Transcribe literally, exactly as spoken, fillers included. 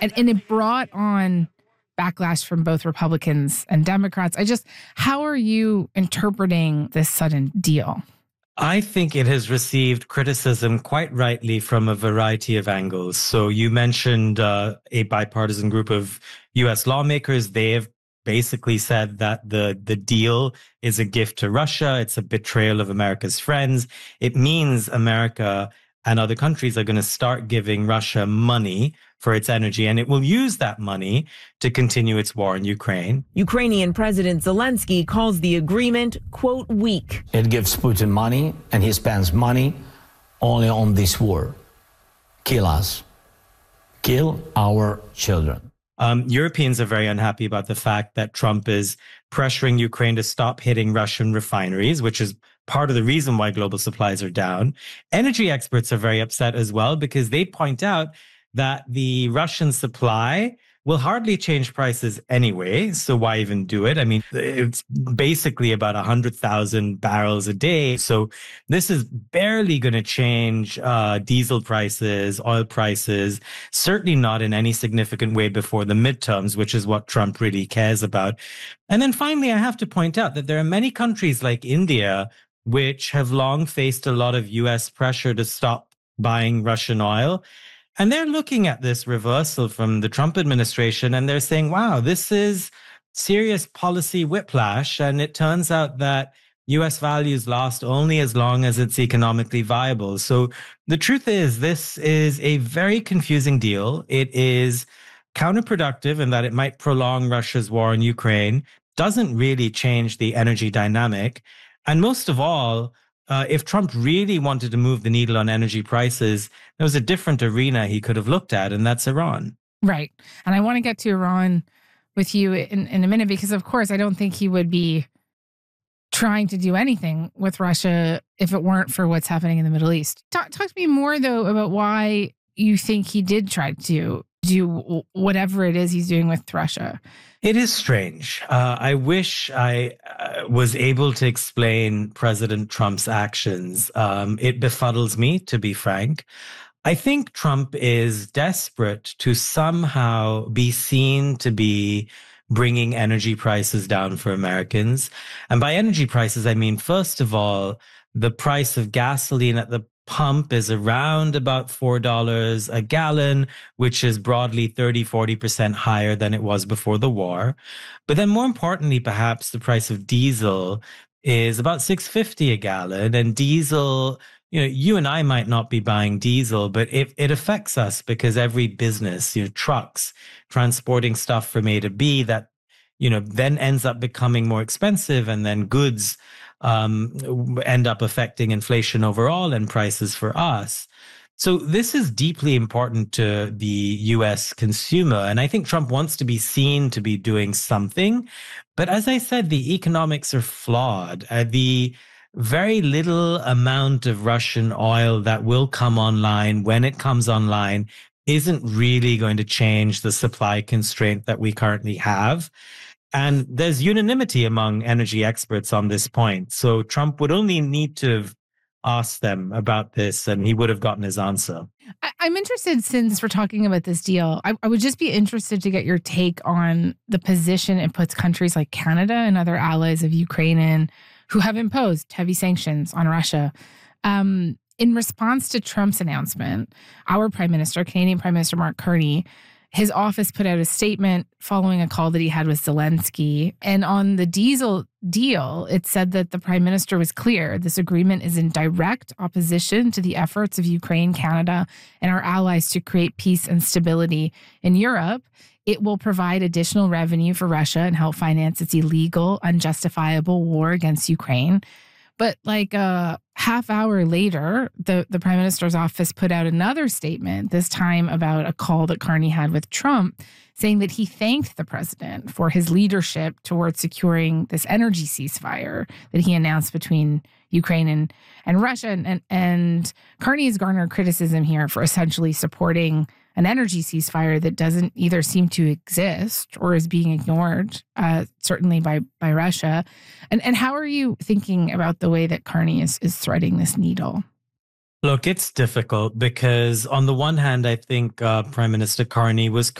And, and it brought on backlash from both Republicans and Democrats. I just, how are you interpreting this sudden deal? I think it has received criticism quite rightly from a variety of angles. So you mentioned uh, a bipartisan group of U S lawmakers. They have basically said that the, the deal is a gift to Russia. It's a betrayal of America's friends. It means America and other countries are going to start giving Russia money for its energy, and it will use that money to continue its war in Ukraine. Ukrainian President Zelensky calls the agreement, quote, weak. It gives Putin money, and he spends money only on this war. Kill us. Kill our children. Um, Europeans are very unhappy about the fact that Trump is pressuring Ukraine to stop hitting Russian refineries, which is part of the reason why global supplies are down. Energy experts are very upset as well because they point out that the Russian supply will hardly change prices anyway. So why even do it? I mean, it's basically about one hundred thousand barrels a day. So this is barely going to change uh, diesel prices, oil prices, certainly not in any significant way before the midterms, which is what Trump really cares about. And then finally, I have to point out that there are many countries like India, which have long faced a lot of U S pressure to stop buying Russian oil. And they're looking at this reversal from the Trump administration and they're saying, wow, this is serious policy whiplash. And it turns out that U S values last only as long as it's economically viable. So the truth is, this is a very confusing deal. It is counterproductive in that it might prolong Russia's war in Ukraine, doesn't really change the energy dynamic. And most of all, Uh, if Trump really wanted to move the needle on energy prices, there was a different arena he could have looked at, and that's Iran. Right. And I want to get to Iran with you in, in a minute, because, of course, I don't think he would be trying to do anything with Russia if it weren't for what's happening in the Middle East. Talk, talk to me more, though, about why you think he did try to do whatever it is he's doing with Russia. It is strange. Uh, I wish I uh, was able to explain President Trump's actions. Um, it befuddles me, to be frank. I think Trump is desperate to somehow be seen to be bringing energy prices down for Americans. And by energy prices, I mean, first of all, the price of gasoline at the pump is around about four dollars a gallon, which is broadly thirty, forty percent higher than it was before the war. But then more importantly, perhaps the price of diesel is about six fifty a gallon. And diesel, you know, you and I might not be buying diesel, but it, it affects us because every business, you know, trucks, transporting stuff from A to B, that, you know, then ends up becoming more expensive, and then goods um, end up affecting inflation overall and prices for us. So this is deeply important to the U S consumer. And I think Trump wants to be seen to be doing something. But as I said, the economics are flawed. Uh, the very little amount of Russian oil that will come online, when it comes online, isn't really going to change the supply constraint that we currently have. And there's unanimity among energy experts on this point. So Trump would only need to have asked them about this, and he would have gotten his answer. I, I'm interested, since we're talking about this deal, I, I would just be interested to get your take on the position it puts countries like Canada and other allies of Ukraine in, who have imposed heavy sanctions on Russia. Um, in response to Trump's announcement, our Prime Minister, Canadian Prime Minister Mark Carney, his office put out a statement following a call that he had with Zelensky. And on the diesel deal, it said that the Prime Minister was clear. This agreement is in direct opposition to the efforts of Ukraine, Canada, and our allies to create peace and stability in Europe. It will provide additional revenue for Russia and help finance its illegal, unjustifiable war against Ukraine. But like a half hour later, the, the Prime Minister's office put out another statement, this time about a call that Carney had with Trump, saying that he thanked the president for his leadership towards securing this energy ceasefire that he announced between Ukraine and, and Russia. And, and, and Carney has garnered criticism here for essentially supporting an energy ceasefire that doesn't either seem to exist or is being ignored, uh, certainly by by Russia. And and how are you thinking about the way that Carney is, is threading this needle? Look, it's difficult because on the one hand, I think uh, Prime Minister Carney was